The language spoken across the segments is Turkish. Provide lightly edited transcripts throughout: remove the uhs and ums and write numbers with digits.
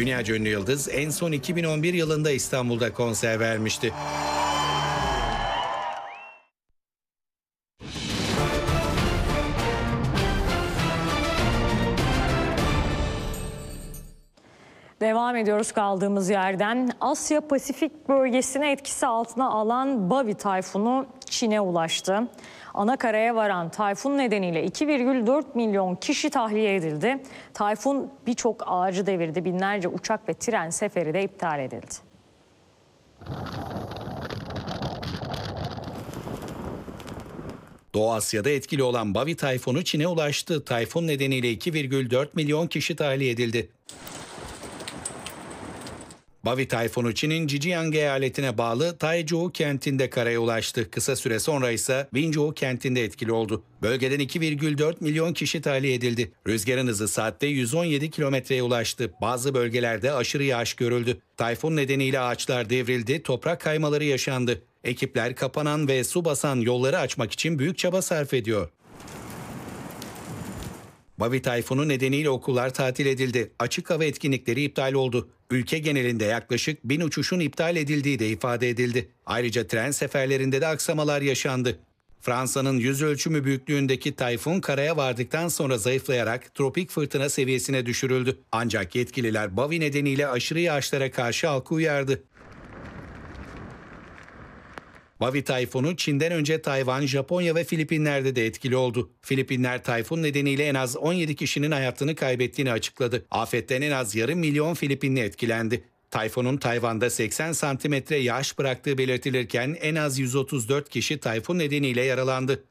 Dünyaca ünlü yıldız en son 2011 yılında İstanbul'da konser vermişti. Devam ediyoruz kaldığımız yerden. Asya Pasifik bölgesini etkisi altına alan Bavi tayfunu Çin'e ulaştı. Anakaraya varan tayfun nedeniyle 2,4 milyon kişi tahliye edildi. Tayfun birçok ağacı devirdi. Binlerce uçak ve tren seferi de iptal edildi. Doğu Asya'da etkili olan Bavi tayfunu Çin'e ulaştı. Tayfun nedeniyle 2,4 milyon kişi tahliye edildi. Bavi tayfunu Çin'in Zhejiang eyaletine bağlı Taizhou kentinde karaya ulaştı. Kısa süre sonra ise Wenzhou kentinde etkili oldu. Bölgeden 2,4 milyon kişi tahliye edildi. Rüzgarın hızı saatte 117 kilometreye ulaştı. Bazı bölgelerde aşırı yağış görüldü. Tayfun nedeniyle ağaçlar devrildi, toprak kaymaları yaşandı. Ekipler kapanan ve su basan yolları açmak için büyük çaba sarf ediyor. Bavi tayfunu nedeniyle okullar tatil edildi. Açık hava etkinlikleri iptal oldu. Ülke genelinde yaklaşık 1000 uçuşun iptal edildiği de ifade edildi. Ayrıca tren seferlerinde de aksamalar yaşandı. Fransa'nın yüz ölçümü büyüklüğündeki tayfun karaya vardıktan sonra zayıflayarak tropik fırtına seviyesine düşürüldü. Ancak yetkililer Bavi nedeniyle aşırı yağışlara karşı halkı uyardı. Bavi tayfunu Çin'den önce Tayvan, Japonya ve Filipinler'de de etkili oldu. Filipinler tayfun nedeniyle en az 17 kişinin hayatını kaybettiğini açıkladı. Afetten en az yarım milyon Filipinli etkilendi. Tayfunun Tayvan'da 80 santimetre yağış bıraktığı belirtilirken en az 134 kişi tayfun nedeniyle yaralandı.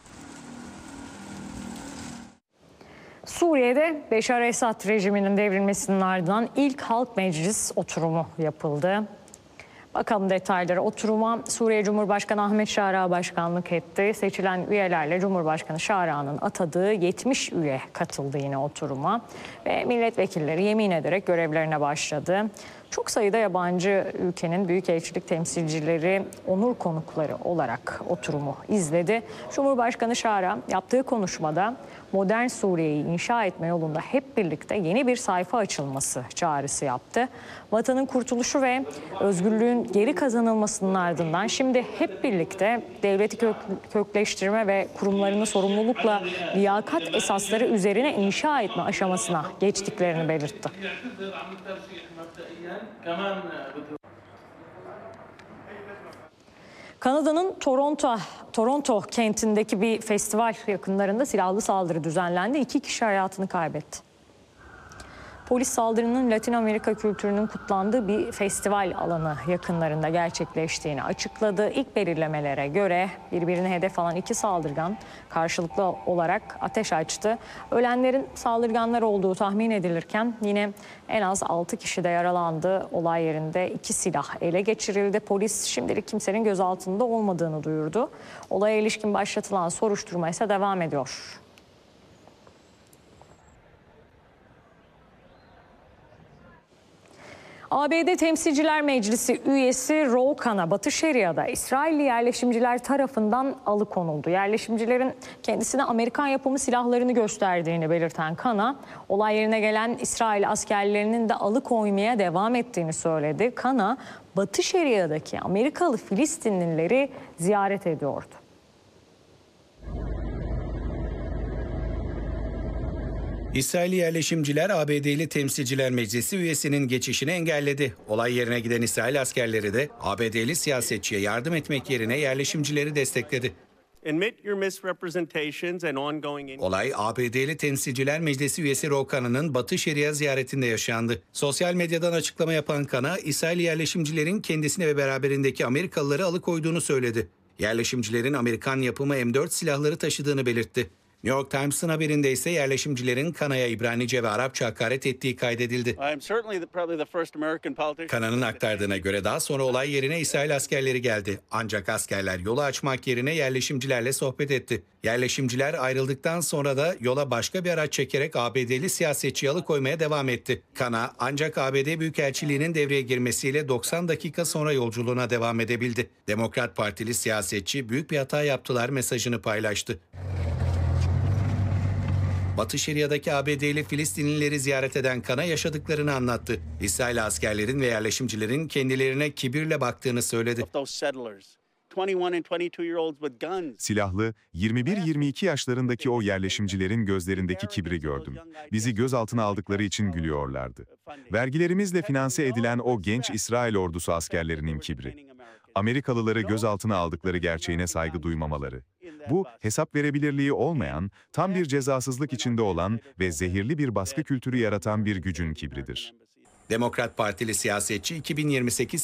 Suriye'de Beşar Esad rejiminin devrilmesinin ardından ilk halk meclis oturumu yapıldı. Bakalım detaylara. Oturuma Suriye Cumhurbaşkanı Ahmet Şara başkanlık etti. Seçilen üyelerle Cumhurbaşkanı Şara'nın atadığı 70 üye katıldı yine oturuma. Ve milletvekilleri yemin ederek görevlerine başladı. Çok sayıda yabancı ülkenin büyükelçilik temsilcileri onur konukları olarak oturumu izledi. Cumhurbaşkanı Şara yaptığı konuşmada modern Suriye'yi inşa etme yolunda hep birlikte yeni bir sayfa açılması çağrısı yaptı. Vatanın kurtuluşu ve özgürlüğün geri kazanılmasının ardından şimdi hep birlikte devleti kökleştirme ve kurumlarını sorumlulukla liyakat esasları üzerine inşa etme aşamasına geçtiklerini belirtti. Kanada'nın Toronto kentindeki bir festival yakınlarında silahlı saldırı düzenlendi. 2 kişi hayatını kaybetti. Polis saldırının Latin Amerika kültürünün kutlandığı bir festival alanı yakınlarında gerçekleştiğini açıkladı. İlk belirlemelere göre birbirine hedef alan 2 saldırgan karşılıklı olarak ateş açtı. Ölenlerin saldırganlar olduğu tahmin edilirken yine en az 6 kişi de yaralandı. Olay yerinde 2 silah ele geçirildi. Polis şimdilik kimsenin gözaltında olmadığını duyurdu. Olaya ilişkin başlatılan soruşturma ise devam ediyor. ABD Temsilciler Meclisi üyesi Ro Khan'a Batı Şeria'da İsrailli yerleşimciler tarafından alıkonuldu. Yerleşimcilerin kendisine Amerikan yapımı silahlarını gösterdiğini belirten Khan'a olay yerine gelen İsrail askerlerinin de alıkoymaya devam ettiğini söyledi. Khan'a Batı Şeria'daki Amerikalı Filistinlileri ziyaret ediyordu. İsrailli yerleşimciler ABD'li Temsilciler Meclisi üyesinin geçişini engelledi. Olay yerine giden İsrail askerleri de ABD'li siyasetçiye yardım etmek yerine yerleşimcileri destekledi. Olay ABD'li Temsilciler Meclisi üyesi Ro Khan'ın Batı Şeria ziyaretinde yaşandı. Sosyal medyadan açıklama yapan Khan'a İsrail yerleşimcilerin kendisini ve beraberindeki Amerikalıları alıkoyduğunu söyledi. Yerleşimcilerin Amerikan yapımı M4 silahları taşıdığını belirtti. New York Times'ın haberinde ise yerleşimcilerin Khan'a İbranice ve Arapça hakaret ettiği kaydedildi. Khan'ın aktardığına göre daha sonra olay yerine İsrail askerleri geldi. Ancak askerler yolu açmak yerine yerleşimcilerle sohbet etti. Yerleşimciler ayrıldıktan sonra da yola başka bir araç çekerek ABD'li siyasetçiyi alıkoymaya devam etti. Khan'a ancak ABD Büyükelçiliği'nin devreye girmesiyle 90 dakika sonra yolculuğuna devam edebildi. Demokrat Partili siyasetçi büyük bir hata yaptılar mesajını paylaştı. Batı Şeria'daki ABD'li Filistinlileri ziyaret eden Kana yaşadıklarını anlattı. İsrail askerlerin ve yerleşimcilerin kendilerine kibirle baktığını söyledi. Silahlı, 21-22 yaşlarındaki o yerleşimcilerin gözlerindeki kibri gördüm. Bizi gözaltına aldıkları için gülüyorlardı. Vergilerimizle finanse edilen o genç İsrail ordusu askerlerinin kibri. Amerikalıları gözaltına aldıkları gerçeğine saygı duymamaları. Bu, hesap verebilirliği olmayan, tam bir cezasızlık içinde olan ve zehirli bir baskı kültürü yaratan bir gücün kibridir. Demokrat Partili siyasetçi 2028